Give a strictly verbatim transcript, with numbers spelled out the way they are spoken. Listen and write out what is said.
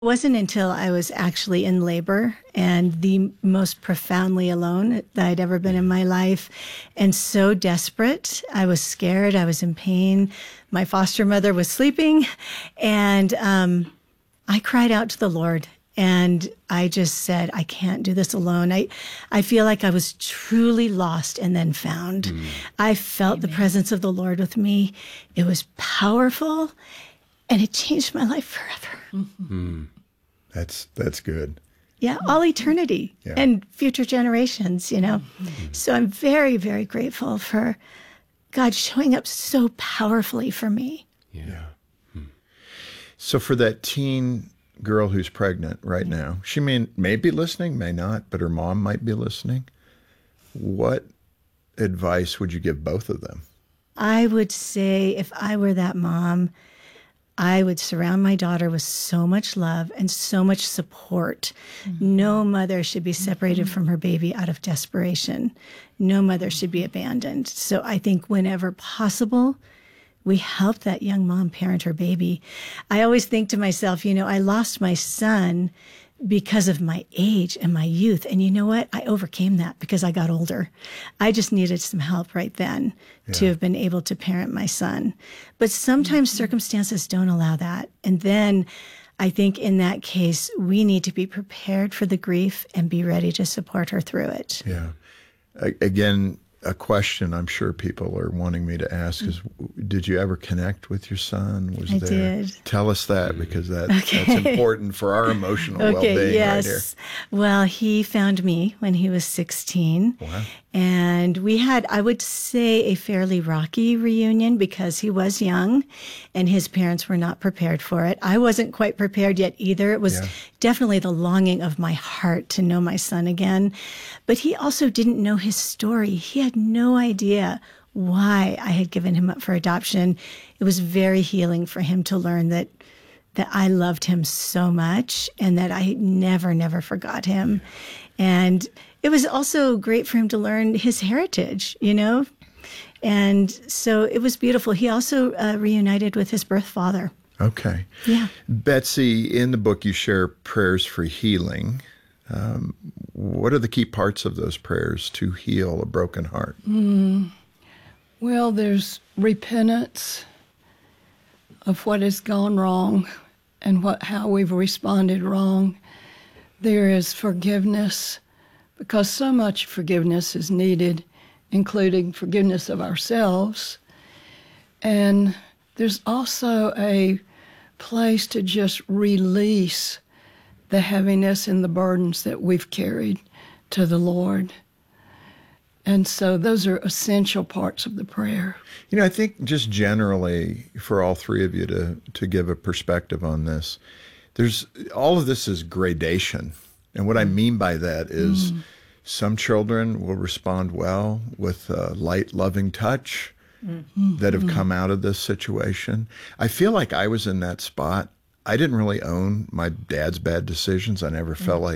It wasn't until I was actually in labor and the most profoundly alone that I'd ever been in my life, and so desperate. I was scared. I was in pain. My foster mother was sleeping, and um, I cried out to the Lord. And I just said, I can't do this alone. I, I feel like I was truly lost and then found. Mm. I felt Amen. The presence of the Lord with me. It was powerful, and it changed my life forever. Mm. That's that's good. Yeah, all eternity yeah. and future generations, you know. Mm. So I'm very, very grateful for God showing up so powerfully for me. Yeah. yeah. Mm. So for that teen girl who's pregnant right yeah. now, she may, may be listening, may not, but her mom might be listening. What advice would you give both of them? I would say if I were that mom, I would surround my daughter with so much love and so much support. Mm-hmm. No mother should be separated mm-hmm. from her baby out of desperation. No mother should be abandoned. So I think whenever possible, we help that young mom parent her baby. I always think to myself, you know, I lost my son because of my age and my youth. And you know what? I overcame that because I got older. I just needed some help right then yeah. to have been able to parent my son. But sometimes mm-hmm. circumstances don't allow that. And then I think in that case, we need to be prepared for the grief and be ready to support her through it. Yeah. I, again, a question I'm sure people are wanting me to ask is, did you ever connect with your son? Was I there? did. Tell us that, because that, okay. that's important for our emotional okay, well-being yes. right here. Well, he found me when he was sixteen. Wow. And we had, I would say, a fairly rocky reunion because he was young and his parents were not prepared for it. I wasn't quite prepared yet either. It was yeah. definitely the longing of my heart to know my son again. But he also didn't know his story. He had no idea why I had given him up for adoption. It was very healing for him to learn that that I loved him so much and that I never, never forgot him. And it was also great for him to learn his heritage, you know? And so it was beautiful. He also uh, reunited with his birth father. Okay. Yeah. Betsy, in the book you share prayers for healing. Um, what are the key parts of those prayers to heal a broken heart? Mm. Well, there's repentance of what has gone wrong and what how we've responded wrong. There is forgiveness, because so much forgiveness is needed, including forgiveness of ourselves. And there's also a place to just release the heaviness and the burdens that we've carried to the Lord. And so those are essential parts of the prayer. You know, I think just generally for all three of you to, to give a perspective on this, there's all of this is gradation. And what I mean by that is mm. some children will respond well with a light, loving touch mm-hmm. that have come out of this situation. I feel like I was in that spot. I didn't really own my dad's bad decisions. I never mm. felt like